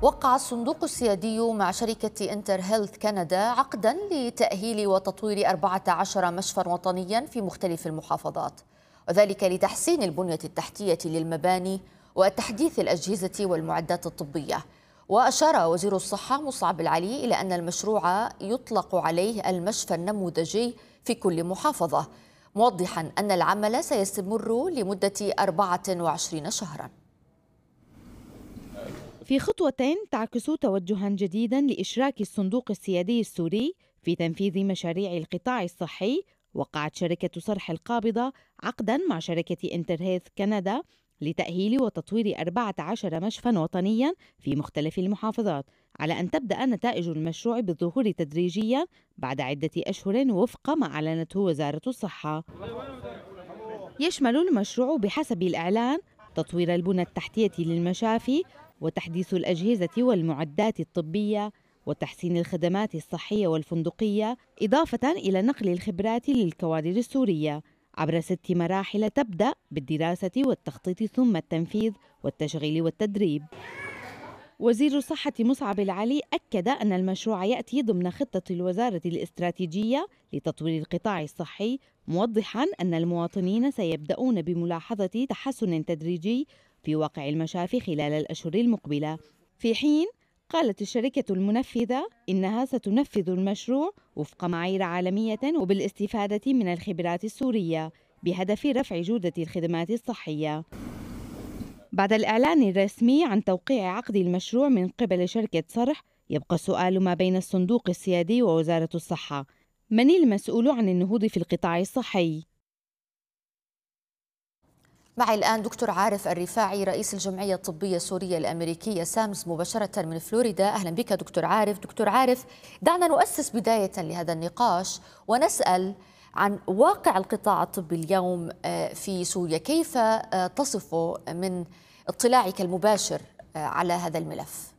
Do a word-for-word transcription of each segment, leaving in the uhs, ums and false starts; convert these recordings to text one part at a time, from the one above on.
وقع الصندوق السيادي مع شركة انتر هيلث كندا عقدا لتأهيل وتطوير أربعة عشر مشفى وطنيا في مختلف المحافظات، وذلك لتحسين البنية التحتية للمباني وتحديث الأجهزة والمعدات الطبية. وأشار وزير الصحة مصعب العلي إلى أن المشروع يطلق عليه المشفى النموذجي في كل محافظة، موضحا أن العمل سيستمر لمدة أربعة وعشرين شهرا. في خطوة تعكس توجها جديدا لإشراك الصندوق السيادي السوري في تنفيذ مشاريع القطاع الصحي، وقعت شركة صرح القابضة عقدا مع شركة انتر هيلث كندا لتأهيل وتطوير أربعة عشر مشفى وطنيا في مختلف المحافظات، على أن تبدأ نتائج المشروع بالظهور تدريجيا بعد عدة أشهر وفق ما أعلنته وزارة الصحة. يشمل المشروع بحسب الإعلان تطوير البنى التحتية للمشافي وتحديث الأجهزة والمعدات الطبية وتحسين الخدمات الصحية والفندقية، إضافة إلى نقل الخبرات للكوادر السورية عبر ست مراحل تبدأ بالدراسة والتخطيط ثم التنفيذ والتشغيل والتدريب. وزير الصحة مصعب العلي أكد أن المشروع يأتي ضمن خطة الوزارة الاستراتيجية لتطوير القطاع الصحي، موضحا أن المواطنين سيبدأون بملاحظة تحسن تدريجي في واقع المشافي خلال الأشهر المقبلة، في حين قالت الشركة المنفذة إنها ستنفذ المشروع وفق معايير عالمية وبالاستفادة من الخبرات السورية بهدف رفع جودة الخدمات الصحية. بعد الإعلان الرسمي عن توقيع عقد المشروع من قبل شركة صرح، يبقى السؤال ما بين الصندوق السيادي ووزارة الصحة: من المسؤول عن النهوض في القطاع الصحي؟ معي الآن دكتور عارف الرفاعي رئيس الجمعية الطبية السورية الأمريكية سامس مباشرة من فلوريدا. أهلا بك دكتور عارف. دكتور عارف، دعنا نؤسس بداية لهذا النقاش ونسأل عن واقع القطاع الطبي اليوم في سوريا، كيف تصفه من اطلاعك المباشر على هذا الملف؟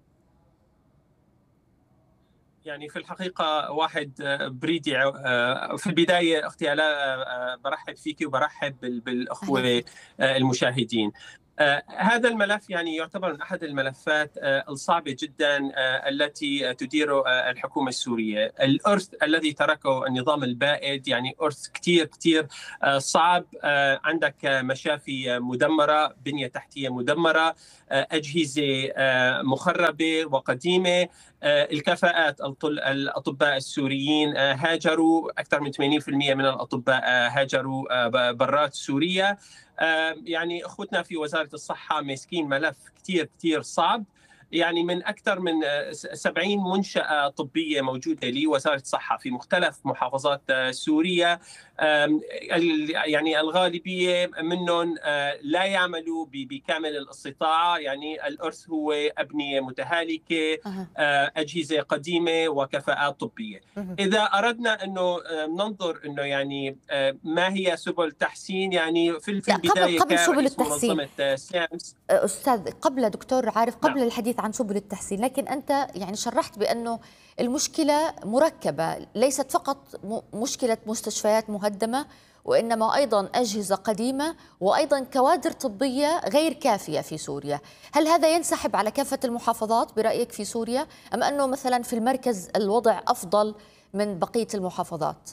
يعني في الحقيقة واحد بريدي في البداية أختي آلاء برحب فيك وبرحب بالأخوة المشاهدين. آه هذا الملف يعني يعتبر من أحد الملفات آه الصعبة جدا آه التي تدير آه الحكومة السورية. الإرث الذي تركه النظام البائد يعني إرث كتير كتير آه صعب. آه عندك مشافي مدمرة، بنية تحتية مدمرة، آه أجهزة آه مخربة وقديمة. آه الكفاءات، الأطباء السوريين آه هاجروا، أكثر من ثمانين بالمئة من الأطباء آه هاجروا آه برات سوريا. يعني أخوتنا في وزارة الصحة ماسكين ملف كتير كتير صعب، يعني من أكثر من سبعين منشأة طبية موجودة لوزارة الصحة في مختلف محافظات سوريا. يعني الغالبية منهم لا يعملوا بكامل الاستطاعة، يعني الإرث هو أبنية متهالكة، أجهزة قديمة وكفاءات طبية. إذا أردنا أنه ننظر أنه يعني ما هي سبل تحسين، يعني في البداية قبل, قبل سبل التحسين منظمة سامس أستاذ، قبل دكتور عارف، قبل نعم. الحديث عن سبل التحسين، لكن أنت يعني شرحت بأنه المشكلة مركبة، ليست فقط مشكلة مستشفيات مهدمة، وإنما أيضا أجهزة قديمة وأيضا كوادر طبية غير كافية في سوريا. هل هذا ينسحب على كافة المحافظات برأيك في سوريا، أم أنه مثلا في المركز الوضع أفضل من بقية المحافظات؟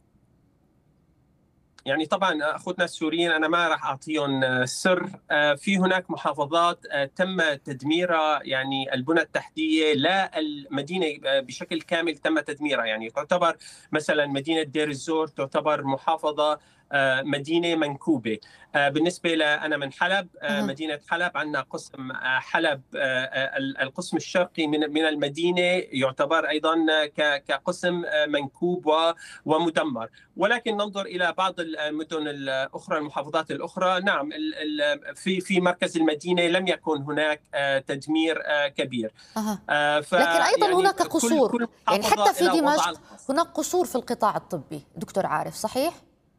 يعني طبعا اخوتنا السوريين انا ما راح اعطيهم سر، في هناك محافظات تم تدميرها، يعني البنى التحتيه لا المدينه بشكل كامل تم تدميرها. يعني تعتبر مثلا مدينه دير الزور تعتبر محافظه مدينة منكوبة. بالنسبة لأنا من حلب، مدينة حلب، عندنا قسم حلب القسم الشرقي من من المدينة يعتبر أيضا كقسم منكوب ومدمر. ولكن ننظر إلى بعض المدن الأخرى، المحافظات الأخرى، نعم في في مركز المدينة لم يكن هناك تدمير كبير. أه. لكن أيضا يعني هناك قصور، كل كل يعني حتى في دمشق هناك قصور في القطاع الطبي دكتور عارف، صحيح؟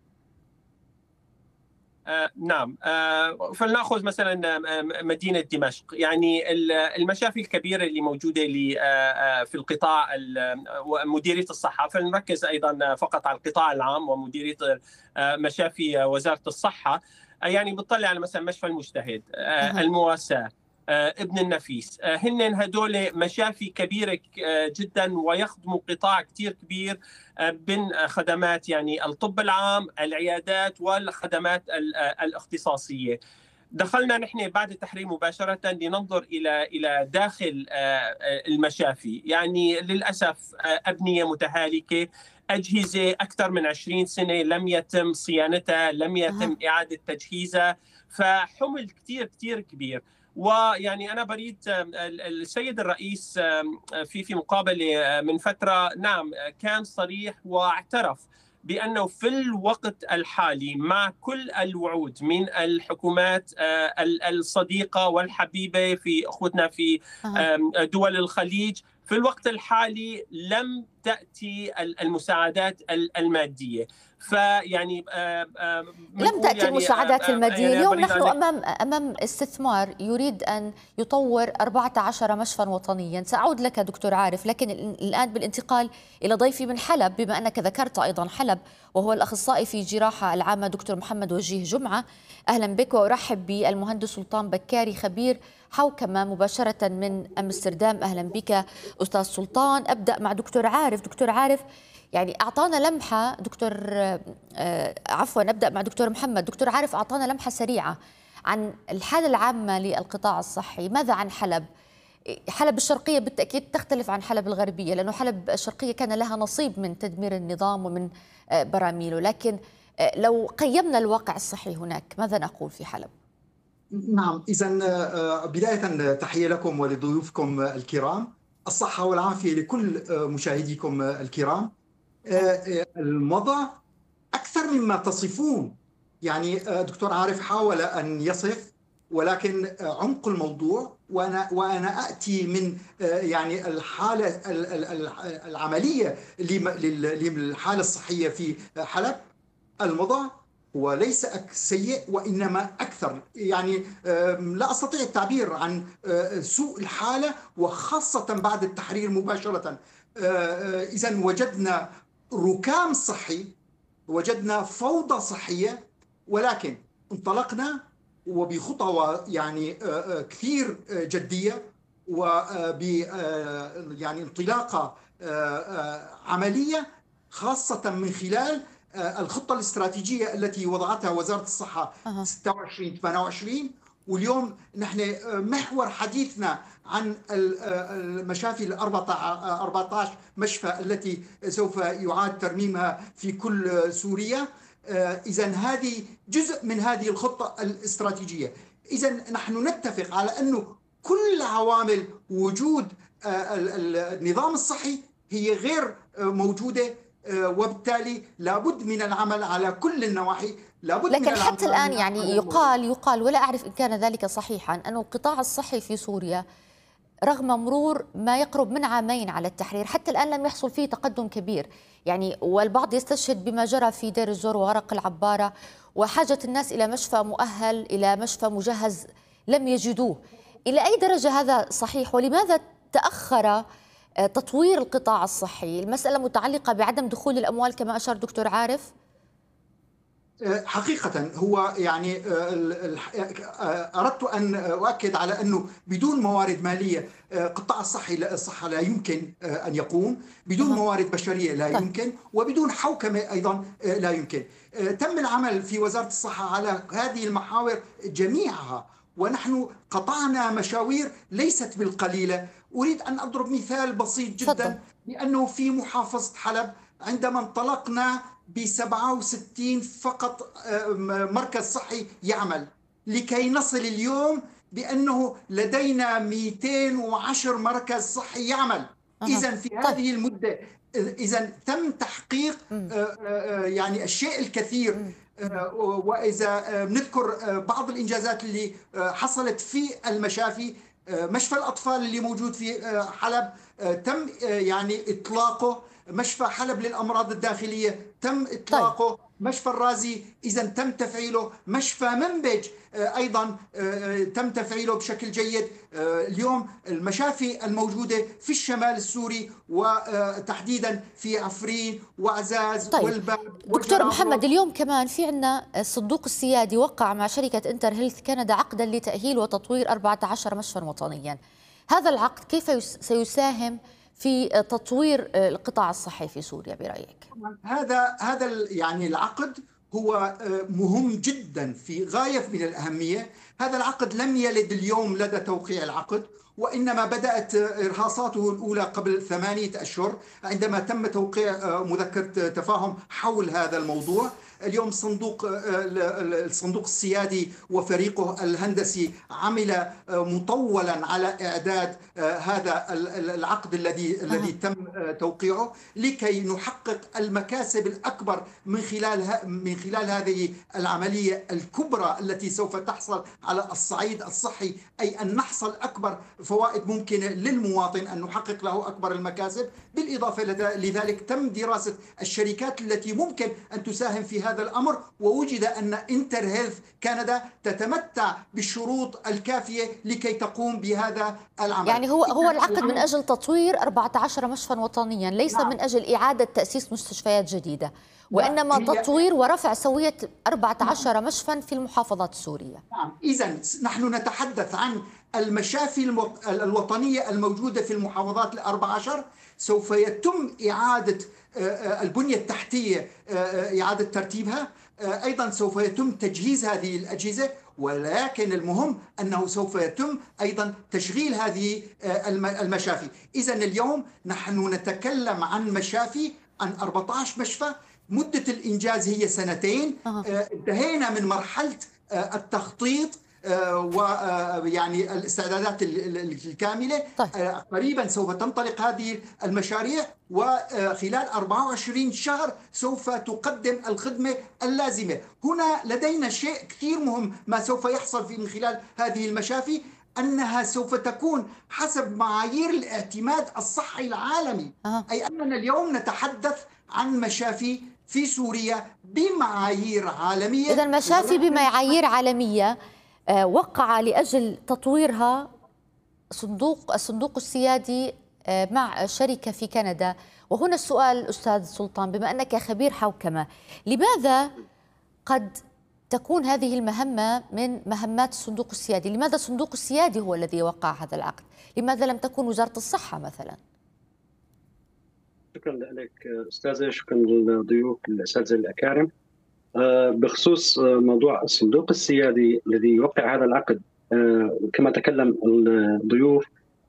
آه نعم. آه فلنأخذ مثلا مدينة دمشق، يعني المشافي الكبيرة اللي موجودة آه في القطاع ومديرية الصحة، فلنركز أيضا فقط على القطاع العام ومديرية آه مشافي وزارة الصحة. يعني بتطلع على مثلا مشفى المجتهد، آه المواساة، ابن النفيس. هن هدول مشافي كبيرة جدا ويخدموا قطاع كتير كبير من خدمات يعني الطب العام، العيادات والخدمات الاختصاصية. دخلنا نحن بعد التحرير مباشرة لننظر إلى إلى داخل المشافي. يعني للأسف أبنية متهالكة، أجهزة أكثر من عشرين سنة لم يتم صيانتها، لم يتم أه. إعادة تجهيزها، فحمل كتير كتير كبير. ويعني أنا بريد السيد الرئيس في في مقابلة من فترة نعم كان صريح واعترف بأنه في الوقت الحالي مع كل الوعود من الحكومات الصديقة والحبيبة في أخوتنا في دول الخليج، في الوقت الحالي لم تأتي المساعدات المادية. فيعني لم تأتي يعني المساعدات المادية. يعني اليوم نحن أمام أمام استثمار يريد أن يطور أربعة عشر مشفى وطنيا. سأعود لك دكتور عارف، لكن الآن بالانتقال إلى ضيفي من حلب، بما أنك ذكرت أيضا حلب، وهو الأخصائي في جراحة العامة دكتور محمد وجيه جمعة. أهلا بك، وأرحب بالمهندس سلطان بكاري خبير حوكمة مباشرة من أمستردام. أهلا بك أستاذ سلطان. أبدأ مع دكتور عارف. دكتور عارف، يعني أعطانا لمحة دكتور آه عفوا نبدأ مع دكتور محمد. دكتور عارف أعطانا لمحة سريعة عن الحالة العامة للقطاع الصحي. ماذا عن حلب؟ حلب الشرقية بالتأكيد تختلف عن حلب الغربية، لأنه حلب الشرقية كان لها نصيب من تدمير النظام ومن آه براميله، لكن آه لو قيمنا الواقع الصحي هناك ماذا نقول في حلب؟ نعم، إذن بداية تحية لكم ولضيوفكم الكرام، الصحة والعافية لكل مشاهديكم الكرام. الوضع أكثر مما تصفون. يعني دكتور عارف حاول أن يصف، ولكن عمق الموضوع، وأنا وأنا أتي من يعني الحالة العملية للحالة الصحية في حلب. الوضع هو ليس سيء وإنما أكثر، يعني لا أستطيع التعبير عن سوء الحالة، وخاصة بعد التحرير مباشرة. إذن وجدنا ركام صحي، وجدنا فوضى صحية، ولكن انطلقنا وبخطوة يعني كثير جدية، وب يعني انطلاقة عملية، خاصة من خلال الخطة الاستراتيجية التي وضعتها وزارة الصحة ستة وعشرين ثمانية وعشرين. واليوم نحن محور حديثنا عن المشافي الأربعة عشر مشفى التي سوف يعاد ترميمها في كل سوريا. إذن هذه جزء من هذه الخطة الاستراتيجية. إذن نحن نتفق على أنه كل عوامل وجود النظام الصحي هي غير موجودة، وبالتالي لابد من العمل على كل النواحي. لابد لكن من حتى الآن يعني يقال يقال ولا أعرف إن كان ذلك صحيحا، أن القطاع الصحي في سوريا رغم مرور ما يقرب من عامين على التحرير حتى الآن لم يحصل فيه تقدم كبير. يعني والبعض يستشهد بما جرى في دير الزور وغرق العبارة، وحاجة الناس إلى مشفى مؤهل، إلى مشفى مجهز لم يجدوه. إلى أي درجة هذا صحيح؟ ولماذا تأخر تطوير القطاع الصحي؟ المسألة متعلقة بعدم دخول الأموال كما أشار دكتور عارف؟ حقيقة هو يعني أردت أن أؤكد على أنه بدون موارد مالية قطاع الصحي الصحة لا يمكن أن يقوم، بدون موارد بشرية لا يمكن، وبدون حوكمة أيضا لا يمكن. تم العمل في وزارة الصحة على هذه المحاور جميعها، ونحن قطعنا مشاوير ليست بالقليلة. أريد أن أضرب مثال بسيط جدا، لأنه في محافظة حلب عندما انطلقنا بسبعة وستين فقط مركز صحي يعمل، لكي نصل اليوم بأنه لدينا مئتين وعشرة مركز صحي يعمل. إذن في هذه المدة إذن تم تحقيق يعني الشيء الكثير. وإذا نذكر بعض الإنجازات اللي حصلت في المشافي، مشفى الأطفال اللي موجود في حلب تم يعني إطلاقه، مشفى حلب للأمراض الداخلية تم إطلاقه. مشفى الرازي إذا تم تفعيله، مشفى منبج أيضا تم تفعيله بشكل جيد. اليوم المشافي الموجودة في الشمال السوري وتحديدا في عفرين وعزاز طيب. والباب. دكتور محمد، اليوم كمان في عنا الصندوق السيادي وقع مع شركة انتر هيلث كندا عقدا لتأهيل وتطوير أربعة عشر مشفى وطنيا. هذا العقد كيف سيساهم في تطوير القطاع الصحي في سوريا برأيك؟ هذا هذا يعني العقد هو مهم جدا في غاية من الأهمية. هذا العقد لم يلد اليوم لدى توقيع العقد، وإنما بدأت إرهاصاته الأولى قبل ثمانية أشهر عندما تم توقيع مذكرة تفاهم حول هذا الموضوع. اليوم صندوق الصندوق السيادي وفريقه الهندسي عمل مطولا على إعداد هذا العقد الذي الذي تم توقيعه لكي نحقق المكاسب الأكبر من خلال من خلال هذه العملية الكبرى التي سوف تحصل على الصعيد الصحي، أي أن نحصل أكبر فوائد ممكنة للمواطن، أن نحقق له أكبر المكاسب. بالإضافة لذلك تم دراسة الشركات التي ممكن أن تساهم في هذا الأمر، ووجد أن انتر هيلث كندا تتمتع بالشروط الكافية لكي تقوم بهذا العمل. يعني هو هو العقد من أجل تطوير أربعة عشر مشفى وطنيا، ليس نعم. من أجل إعادة تأسيس مستشفيات جديدة، وإنما تطوير ورفع سوية أربعة عشر نعم. مشفى في المحافظات السورية. نعم. إذن نحن نتحدث عن المشافي الوطنية الموجودة في المحافظات الأربع عشر. سوف يتم إعادة البنية التحتية، إعادة ترتيبها، أيضا سوف يتم تجهيز هذه الأجهزة، ولكن المهم أنه سوف يتم أيضا تشغيل هذه المشافي. إذن اليوم نحن نتكلم عن مشافي، عن أربعة عشر مشفى. مدة الإنجاز هي سنتين. انتهينا من مرحلة التخطيط ويعني الاستعدادات الكاملة. طيب. قريبا سوف تنطلق هذه المشاريع، وخلال أربعة وعشرين شهر سوف تقدم الخدمة اللازمة. هنا لدينا شيء كثير مهم ما سوف يحصل في من خلال هذه المشافي، أنها سوف تكون حسب معايير الاعتماد الصحي العالمي. أه. أي أننا اليوم نتحدث عن مشافي في سوريا بمعايير عالمية. إذا مشافي بمعايير عالمية وقع لأجل تطويرها صندوق الصندوق السيادي مع شركة في كندا. وهنا السؤال أستاذ سلطان، بما أنك خبير حوكمة، لماذا قد تكون هذه المهمة من مهمات الصندوق السيادي؟ لماذا الصندوق السيادي هو الذي وقع هذا العقد؟ لماذا لم تكن وزارة الصحة مثلا؟ شكرا لك أستاذة، شكرا للضيوف الأساتذة الأكارم. بخصوص موضوع الصندوق السيادي الذي يوقع هذا العقد، كما تكلم الضيوف،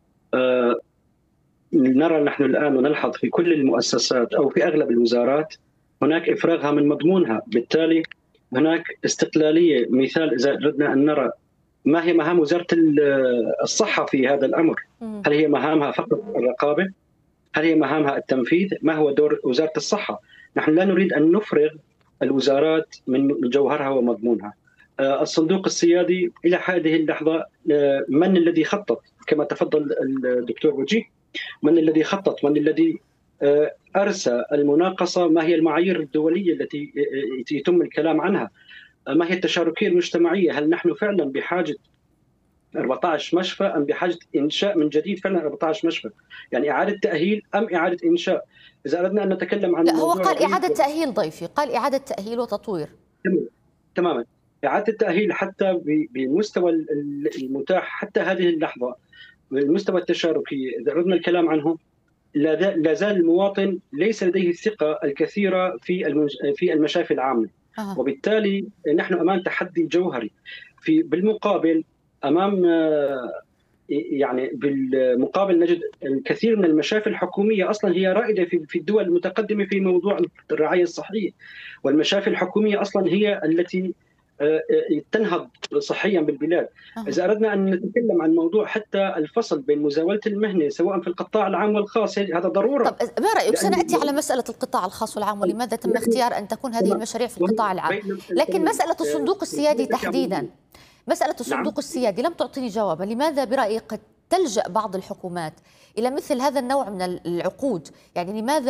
نرى نحن الآن ونلحظ في كل المؤسسات أو في أغلب الوزارات هناك إفراغها من مضمونها، بالتالي هناك استقلالية. مثال إذا أردنا أن نرى ما هي مهام وزارة الصحة في هذا الأمر، هل هي مهامها فقط الرقابة؟ هل هي مهامها التنفيذ؟ ما هو دور وزارة الصحة؟ نحن لا نريد أن نفرغ الوزارات من جوهرها ومضمونها. الصندوق السيادي إلى هذه اللحظة من الذي خطط؟ كما تفضل الدكتور وجيه، من الذي خطط؟ من الذي أرسى المناقصة؟ ما هي المعايير الدولية التي يتم الكلام عنها؟ ما هي التشاركية المجتمعية؟ هل نحن فعلا بحاجة أربعة عشر مشفى أم بحاجة إنشاء من جديد فعلا أربعة عشر مشفى؟ يعني إعادة تأهيل أم إعادة إنشاء؟ إذا أردنا أن نتكلم عن لا، هو قال إعادة تأهيل ضيفي، قال إعادة تأهيل وتطوير. تماما، إعادة التأهيل حتى بالمستوى المتاح حتى هذه اللحظة، المستوى التشاركي إذا أردنا الكلام عنه، لا زال المواطن ليس لديه الثقة الكثيرة في في المشافي العامة. أه. وبالتالي نحن أمام تحدي جوهري. في بالمقابل أمام يعني بالمقابل نجد الكثير من المشافي الحكومية أصلا هي رائدة في الدول المتقدمة في موضوع الرعاية الصحية، والمشافي الحكومية أصلا هي التي تنهض صحيا بالبلاد. إذا أردنا أن نتكلم عن موضوع حتى الفصل بين مزاولة المهنة سواء في القطاع العام والخاص، هذا ضرورة. طب ما رأيك؟ سنأتي على مسألة القطاع الخاص والعام ولماذا تم اختيار أن تكون هذه المشاريع في القطاع العام، لكن مسألة الصندوق السيادي تحديدا، مسألة الصندوق السيادي لم تعطيني جوابا. لماذا برأيك قد تلجأ بعض الحكومات إلى مثل هذا النوع من العقود؟ يعني لماذا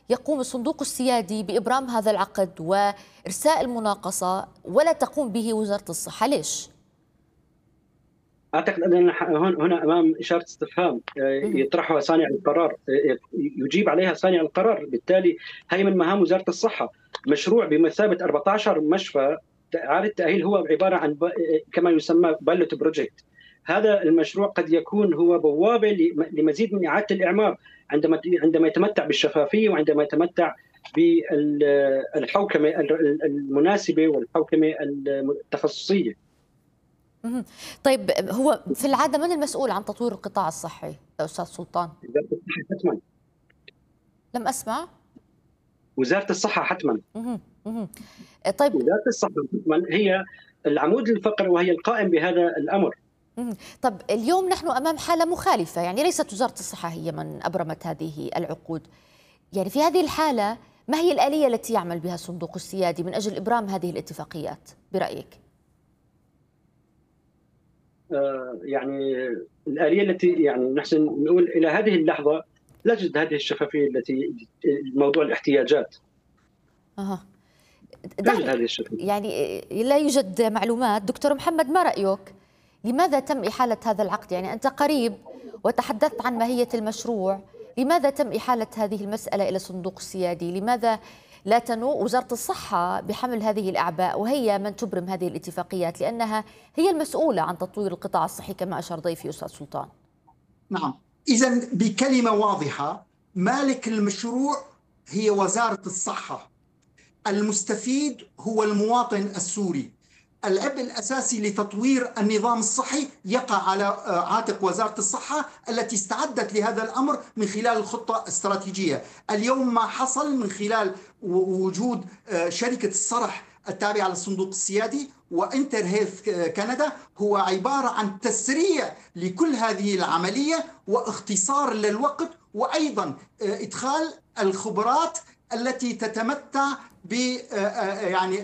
يقوم الصندوق السيادي بإبرام هذا العقد وإرساء المناقصة ولا تقوم به وزارة الصحة؟ ليش؟ اعتقد اننا هون هنا امام اشاره استفهام يطرحها صانع القرار، يجيب عليها صانع القرار. بالتالي هي من مهام وزاره الصحه. مشروع بمثابه أربعة عشر مشفى اعاده التاهيل هو عباره عن كما يسمى بايلوت بروجكت. هذا المشروع قد يكون هو بوابه لمزيد من اعاده الاعمار عندما عندما يتمتع بالشفافيه وعندما يتمتع بالحوكمه المناسبه والحوكمه التخصصيه. طيب هو في العادة من المسؤول عن تطوير القطاع الصحي يا أستاذ سلطان؟ وزارة الصحة حتما. لم أسمع. وزارة الصحة حتما. مه. مه. طيب وزارة الصحة حتما هي العمود الفقري وهي القائم بهذا الأمر. مه. طب اليوم نحن أمام حالة مخالفة، يعني ليست وزارة الصحة هي من أبرمت هذه العقود. يعني في هذه الحالة ما هي الآلية التي يعمل بها الصندوق السيادي من أجل إبرام هذه الاتفاقيات برأيك؟ يعني الآلية التي يعني نحن نقول إلى هذه اللحظة لا توجد هذه الشفافية التي موضوع الاحتياجات. أها. هذه يعني لا يوجد معلومات. دكتور محمد، ما رأيك؟ لماذا تم إحالة هذا العقد؟ يعني أنت قريب وتحدثت عن ماهية المشروع، لماذا تم إحالة هذه المسألة إلى الصندوق السيادي؟ لماذا لا تنوء وزارة الصحة بحمل هذه الأعباء وهي من تبرم هذه الاتفاقيات، لأنها هي المسؤولة عن تطوير القطاع الصحي كما أشار ضيفي أستاذ سلطان؟ نعم، إذن بكلمة واضحة، مالك المشروع هي وزارة الصحة، المستفيد هو المواطن السوري. العبء الأساسي لتطوير النظام الصحي يقع على عاتق وزارة الصحة التي استعدت لهذا الأمر من خلال الخطة الاستراتيجية. اليوم ما حصل من خلال وجود شركة الصرح التابعة للصندوق السيادي وإنتر هيلث كندا هو عبارة عن تسريع لكل هذه العملية واختصار للوقت، وأيضا إدخال الخبرات التي تتمتع ب يعني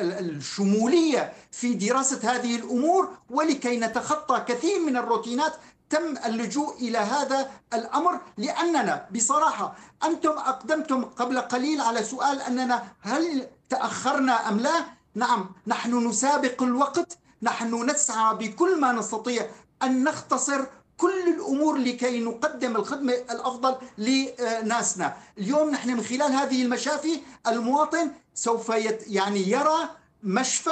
الشمولية في دراسة هذه الأمور. ولكي نتخطى كثير من الروتينات تم اللجوء إلى هذا الأمر، لأننا بصراحة أنتم أقدمتم قبل قليل على سؤال أننا هل تأخرنا أم لا؟ نعم، نحن نسابق الوقت، نحن نسعى بكل ما نستطيع أن نختصر كل الأمور لكي نقدم الخدمة الأفضل لناسنا. اليوم نحن من خلال هذه المشافي المواطن سوف يعني يرى مشفى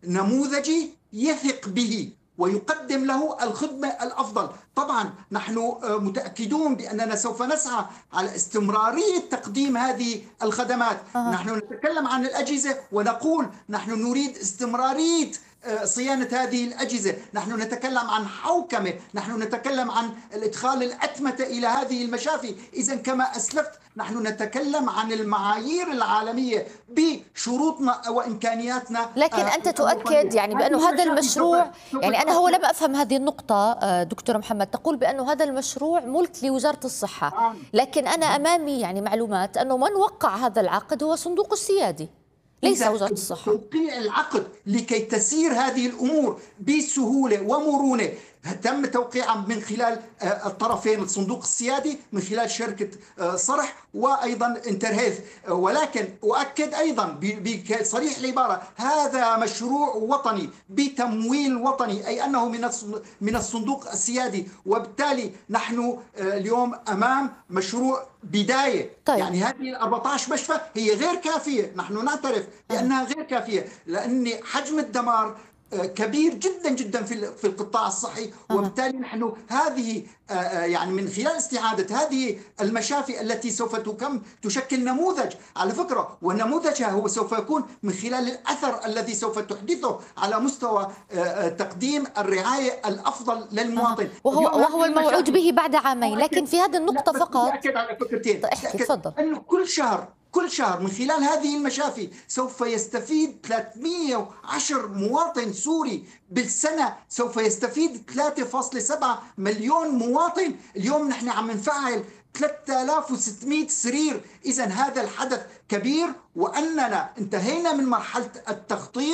نموذجي يثق به ويقدم له الخدمة الأفضل. طبعا نحن متأكدون بأننا سوف نسعى على استمرارية تقديم هذه الخدمات. آه. نحن نتكلم عن الأجهزة ونقول نحن نريد استمرارية صيانة هذه الأجهزة، نحن نتكلم عن حوكمة، نحن نتكلم عن الإدخال الأتمتة إلى هذه المشافي. إذن كما أسلفت نحن نتكلم عن المعايير العالمية بشروطنا وإمكانياتنا. لكن أنت تؤكد يعني بأنه هذا المشروع، يعني أنا هو لم أفهم هذه النقطة دكتور محمد، تقول بأنه هذا المشروع ملك لوزارة الصحة، لكن أنا أمامي يعني معلومات أنه من وقع هذا العقد هو صندوق السيادي ليس وزارة الصحة. توقيع العقد لكي تسير هذه الأمور بسهولة ومرونة تم توقيعها من خلال الطرفين، الصندوق السيادي من خلال شركة صرح وأيضا انتر هيلث. ولكن أؤكد أيضا بصريح العبارة هذا مشروع وطني بتمويل وطني، أي أنه من من الصندوق السيادي، وبالتالي نحن اليوم أمام مشروع بداية. طيب. يعني هذه الأربعة عشر مشفى هي غير كافية، نحن نعترف بأنها غير كافية لأن حجم الدمار كبير جدا جدا في في القطاع الصحي. وبالتالي نحن هذه يعني من خلال استعادة هذه المشافي التي سوف تكم تشكل نموذج على فكرة، ونموذجها هو سوف يكون من خلال الأثر الذي سوف تحدثه على مستوى تقديم الرعاية الأفضل للمواطن، وهو وهو الموعود به بعد عامين. لكن في هذه النقطة فقط أكد على فكرتين. تفضل. أنه كل شهر كل شهر من خلال هذه المشافي سوف يستفيد ثلاثمئة وعشرة مواطن سوري بالسنة، سوف يستفيد ثلاثة فاصلة سبعة مليون مواطن. اليوم نحن عم نفعل ثلاثة آلاف وستمئة سرير. إذن هذا الحدث كبير، وأننا انتهينا من مرحلة التخطيط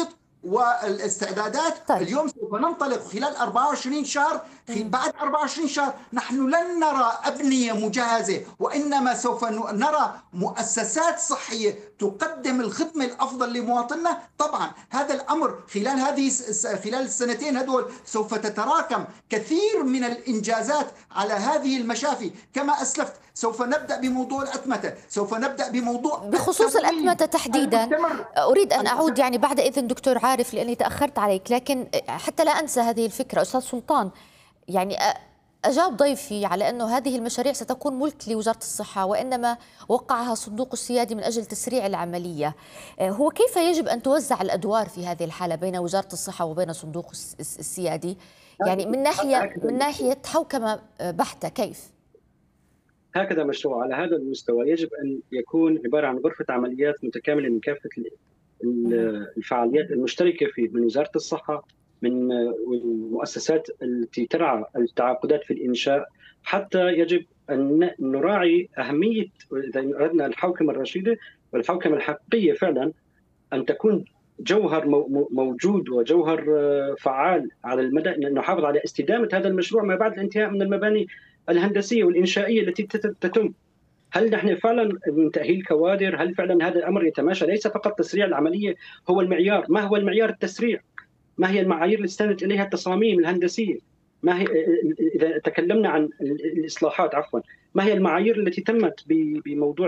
والاستعدادات. طيب. اليوم سوف ننطلق خلال أربعة وعشرين شهر، بعد أربعة وعشرين شهر نحن لن نرى أبنية مجهزة، وإنما سوف نرى مؤسسات صحية تقدم الخدمة الأفضل لمواطننا. طبعا هذا الأمر خلال هذه خلال السنتين هدول سوف تتراكم كثير من الإنجازات على هذه المشافي. كما أسلفت سوف نبدأ بموضوع الأتمتة، سوف نبدأ بموضوع بخصوص الأتمتة تحديدا. أريد أن أعود يعني بعد إذن دكتور عارف لأني تأخرت عليك، لكن حتى لا أنسى هذه الفكرة. أستاذ سلطان، يعني أجاب ضيفي على أنه هذه المشاريع ستكون ملك لوزارة الصحة وإنما وقعها صندوق السيادي من أجل تسريع العملية. هو كيف يجب أن توزع الأدوار في هذه الحالة بين وزارة الصحة وبين صندوق السيادي؟ يعني من ناحية من ناحية حوكمة بحتة كيف؟ هكذا مشروع على هذا المستوى يجب أن يكون عبارة عن غرفة عمليات متكاملة من كافة الفعاليات المشتركة فيه، من وزارة الصحة، من المؤسسات التي ترعى التعاقدات في الإنشاء. حتى يجب أن نراعي أهمية إذا أردنا الحوكمة الرشيدة والحوكمة الحقيقية فعلا أن تكون جوهر موجود وجوهر فعال على المدى، أن نحافظ على استدامة هذا المشروع ما بعد الانتهاء من المباني الهندسية والإنشائية التي تتم. هل نحن فعلا من تأهيل كوادر؟ هل فعلا هذا الأمر يتماشى؟ ليس فقط تسريع العملية هو المعيار. ما هو المعيار التسريع؟ ما هي المعايير اللي استندت إليها التصاميم الهندسية؟ ما هي إذا تكلمنا عن الإصلاحات عفوا ما هي المعايير التي تمت بموضوع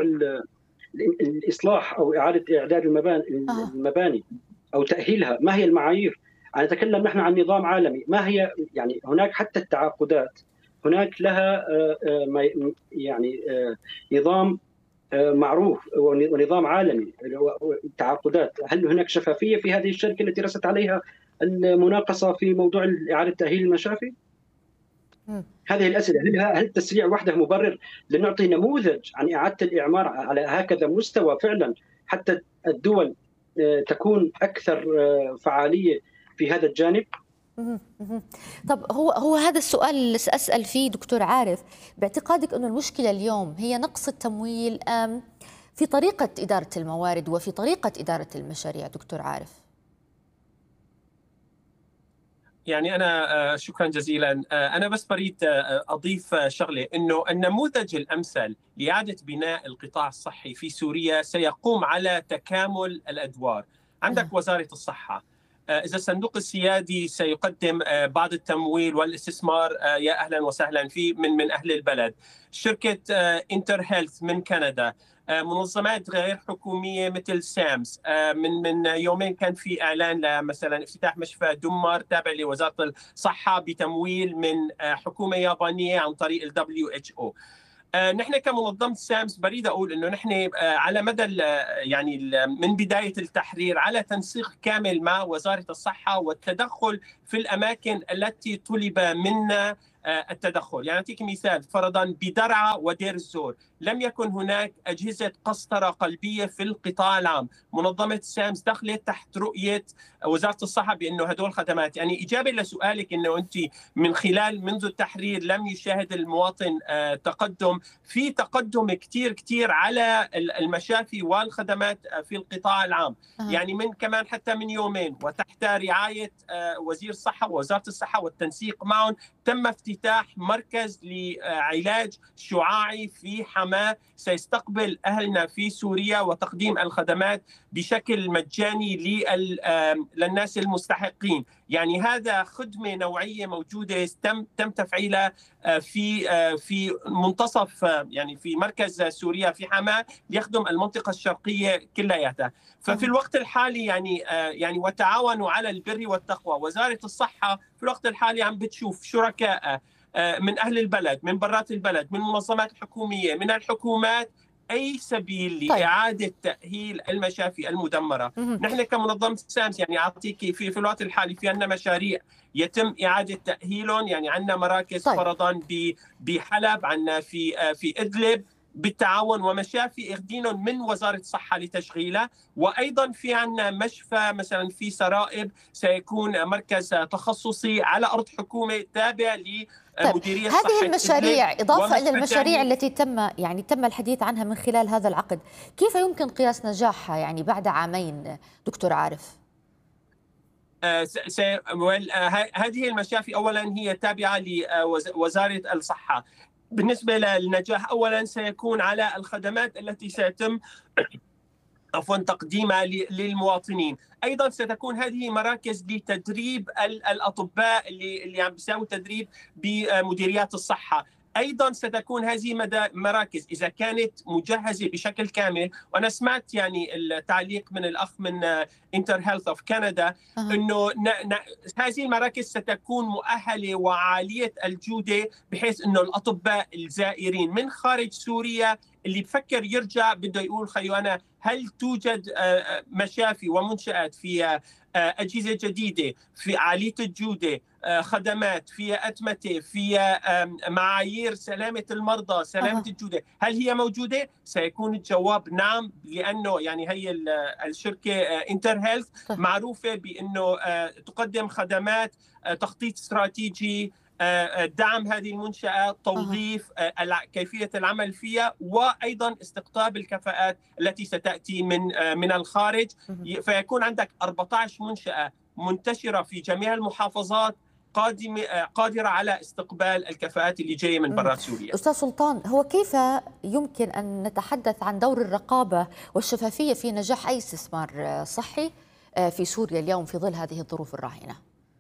الإصلاح أو إعادة إعداد المباني أو تأهيلها؟ ما هي المعايير؟ أنا أتكلم نحن عن نظام عالمي. ما هي يعني هناك حتى التعاقدات هناك لها يعني نظام معروف ونظام عالمي التعاقدات. هل هناك شفافية في هذه الشركة التي رست عليها المناقصة في موضوع إعادة تأهيل المشافي؟ هذه الأسئلة. هل التسريع وحده مبرر لنعطي نموذج عن إعادة الإعمار على هكذا مستوى فعلا حتى الدول تكون أكثر فعالية في هذا الجانب؟ طب هو هو هذا السؤال اللي سأسأل فيه دكتور عارف، باعتقادك أنه المشكلة اليوم هي نقص التمويل أم في طريقة إدارة الموارد وفي طريقة إدارة المشاريع دكتور عارف؟ يعني أنا شكرا جزيلا. أنا بس بريد أضيف شغلة، أنه النموذج الأمثل لإعادة بناء القطاع الصحي في سوريا سيقوم على تكامل الأدوار. عندك وزارة الصحة، إذا الصندوق السيادي سيقدم بعض التمويل والاستثمار يا أهلا وسهلا فيه من من أهل البلد. شركة انتر هيلث من كندا، منظمات غير حكومية مثل سامس، من من يومين كان في إعلان لمثلا افتتاح مشفى دمر تابع لوزارة الصحة بتمويل من حكومة يابانية عن طريق ال دبليو إتش أو. نحن كمنظمة سامس بريد أقول أنه نحن على مدى يعني من بداية التحرير على تنسيق كامل مع وزارة الصحة والتدخل في الأماكن التي طلب منا التدخل. يعني أعطيك مثال، فرضا بدرعا ودير الزور لم يكن هناك أجهزة قسطرة قلبية في القطاع العام. منظمة سامس دخلت تحت رؤية وزارة الصحة بأنه هدول خدمات. يعني إجابة لسؤالك أنه أنت من خلال منذ التحرير لم يشاهد المواطن تقدم، في تقدم كتير كتير على المشافي والخدمات في القطاع العام. أه. يعني من كمان حتى من يومين وتحت رعاية وزير الصحة ووزارة الصحة والتنسيق معهم تم افتتاح مركز لعلاج شعاعي في حماة سيستقبل أهلنا في سوريا وتقديم الخدمات بشكل مجاني للناس المستحقين. يعني هذا خدمة نوعية موجودة تم تم تفعيلها في في منتصف يعني في مركز سوريا في حماة ليخدم المنطقة الشرقية كلياتها. ففي الوقت الحالي يعني يعني وتعاونوا على البر والتقوى. وزارة الصحة في الوقت الحالي عم بتشوف شركاء من أهل البلد، من برات البلد، من المنظمات الحكومية، من الحكومات، أي سبيل لإعادة تأهيل المشافي المدمرة. نحن كمنظمة سامس يعني أعطيك في في الوقت الحالي في عندنا مشاريع يتم إعادة تأهيلهم. يعني عندنا مراكز طيب. فرضا بحلب، عندنا في في إدلب بالتعاون ومشافي اخذينهم من وزارة الصحة لتشغيلها. وأيضا في عندنا مشفى مثلا في سرائب سيكون مركز تخصصي على أرض حكومة تابع لمديرية الصحة. طيب. هذه المشاريع إضافة إلى المشاريع التي تم يعني تم الحديث عنها من خلال هذا العقد، كيف يمكن قياس نجاحها يعني بعد عامين دكتور عارف؟ هذه المشافي أولا هي تابعة لوزارة الصحة. بالنسبة للنجاح أولا سيكون على الخدمات التي سيتم عفوا تقديمها للمواطنين. ايضا ستكون هذه مراكز لتدريب الاطباء اللي اللي عم بيساووا تدريب بمديريات الصحه. ايضا ستكون هذه مراكز اذا كانت مجهزه بشكل كامل، وانا سمعت يعني التعليق من الاخ من انتر هيلث اوف كندا انه هذه المراكز ستكون مؤهله وعاليه الجوده، بحيث انه الاطباء الزائرين من خارج سوريا اللي بفكر يرجع بده يقول خيو انا هل توجد مشافي ومنشآت فيها أجهزة جديدة، في عالية الجودة، خدمات، فيها أتمتة، فيها معايير سلامة المرضى، سلامة أه. الجودة، هل هي موجودة؟ سيكون الجواب نعم، لأنه يعني هي الشركة انتر هيلث معروفة بأنه تقدم خدمات تخطيط استراتيجي، دعم هذه المنشآت، توظيف، أه. كيفية العمل فيها، وأيضا استقطاب الكفاءات التي ستأتي من من الخارج. أه. فيكون عندك أربعة عشر منشأة منتشرة في جميع المحافظات قادمة قادرة على استقبال الكفاءات اللي جاية من برا سوريا. أستاذ سلطان، هو كيف يمكن أن نتحدث عن دور الرقابة والشفافية في نجاح أي استثمار صحي في سوريا اليوم في ظل هذه الظروف الراهنة؟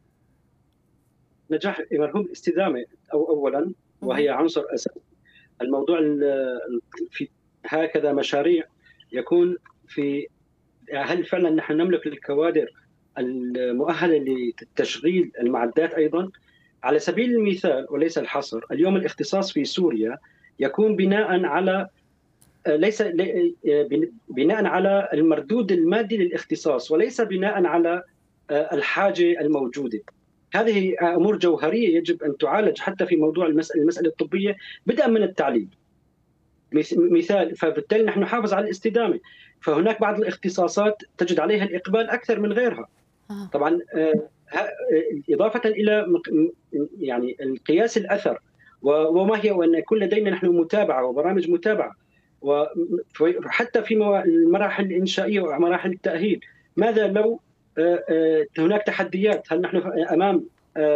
نجاح مرهون الاستدامة أو أولا، وهي عنصر أساسي. الموضوع في هكذا مشاريع يكون في هل فعلا نحن نملك الكوادر المؤهلة لتشغيل المعدات. أيضا على سبيل المثال وليس الحصر، اليوم الاختصاص في سوريا يكون بناء على ليس بناء على المردود المادي للاختصاص، وليس بناء على الحاجة الموجودة. هذه أمور جوهرية يجب أن تعالج حتى في موضوع المسألة, المسألة الطبية بدءا من التعليم. مثال، فبالتالي نحن نحافظ على الاستدامة. فهناك بعض الاختصاصات تجد عليها الإقبال أكثر من غيرها. طبعا إضافة إلى يعني القياس الأثر وما هي، وأن يكون لدينا نحن متابعة وبرامج متابعة، وحتى في المراحل الإنشائية ومراحل التأهيل. ماذا لو هناك تحديات؟ هل نحن أمام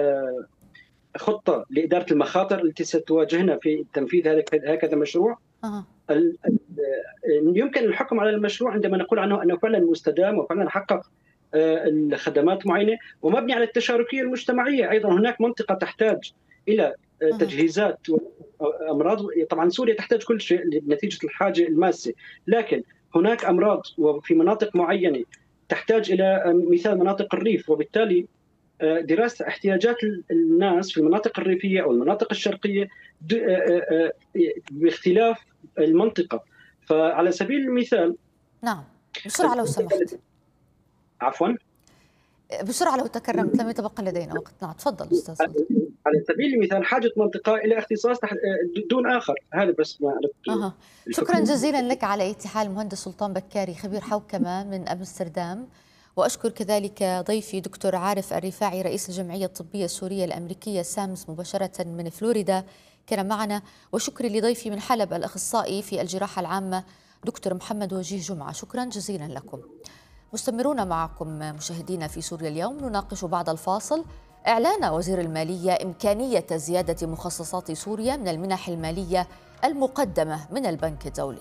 خطة لإدارة المخاطر التي ستواجهنا في تنفيذ هكذا مشروع؟ أه. يمكن الحكم على المشروع عندما نقول عنه أنه فعلا مستدام وفعلا حقق الخدمات معينة ومبني على التشاركية المجتمعية. أيضا هناك منطقة تحتاج إلى تجهيزات وأمراض. طبعا سوريا تحتاج كل شيء نتيجة الحاجة الماسة، لكن هناك أمراض وفي مناطق معينة تحتاج إلى مثال مناطق الريف، وبالتالي دراسة احتياجات الناس في المناطق الريفية أو المناطق الشرقية باختلاف المنطقة. فعلى سبيل المثال نعم بسرعة لو سمحت. عفوا بسرعة لو تكرمت، لم يتبقى لدينا وقت. نعم تفضل أستاذ. على سبيل المثال حاجة منطقة إلى اختصاص دون آخر. هذا بس ما أه. شكرا جزيلا لك على أي حال المهندس سلطان بكاري، خبير حوكمة من أمستردام. وأشكر كذلك ضيفي دكتور عارف الرفاعي رئيس الجمعية الطبية السورية الأمريكية سامز مباشرة من فلوريدا كان معنا. وشكري لضيفي من حلب الأخصائي في الجراحة العامة دكتور محمد وجيه جمعة. شكرا جزيلا لكم. مستمرون معكم مشاهدينا في سوريا اليوم. نناقش بعد الفاصل إعلان وزير المالية إمكانية زيادة مخصصات سوريا من المنح المالية المقدمة من البنك الدولي.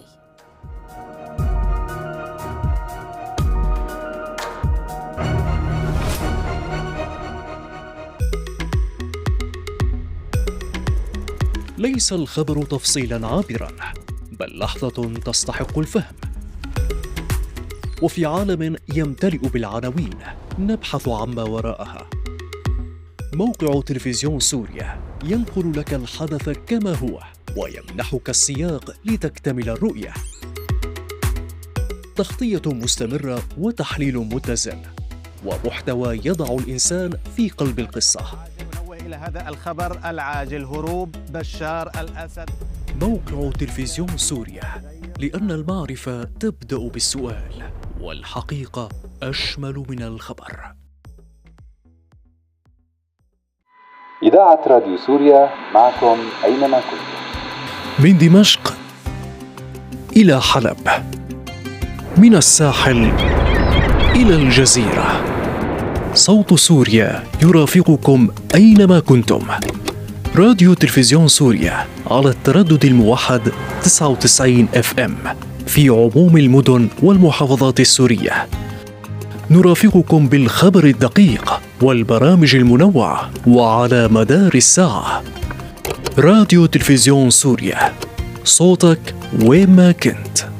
ليس الخبر تفصيلا عابرا، بل لحظة تستحق الفهم. وفي عالم يمتلئ بالعناوين نبحث عما وراءها. موقع تلفزيون سوريا ينقل لك الحدث كما هو ويمنحك السياق لتكتمل الرؤية. تغطية مستمرة وتحليل متزن ومحتوى يضع الإنسان في قلب القصة. إلى هذا الخبر العاجل: هروب بشار الأسد. موقع تلفزيون سوريا، لأن المعرفة تبدأ بالسؤال والحقيقة أشمل من الخبر. إذاعة راديو سوريا معكم أينما كنتم. من دمشق إلى حلب، من الساحل إلى الجزيرة، صوت سوريا يرافقكم أينما كنتم. راديو تلفزيون سوريا على التردد الموحد تسعة وتسعين اف ام في عموم المدن والمحافظات السورية. نرافقكم بالخبر الدقيق والبرامج المنوعة وعلى مدار الساعة. راديو تلفزيون سوريا، صوتك وين ما كنت.